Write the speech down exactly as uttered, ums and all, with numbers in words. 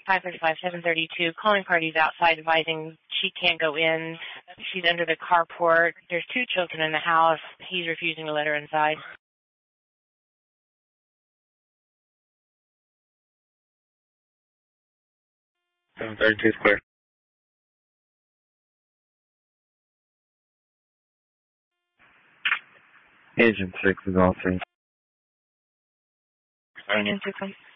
five thirty-five, seven thirty-two, calling parties outside advising she can't go in. She's under the carport. There's two children in the house. He's refusing to let her inside. seven thirty-two square. Engine six is all three. Engine six.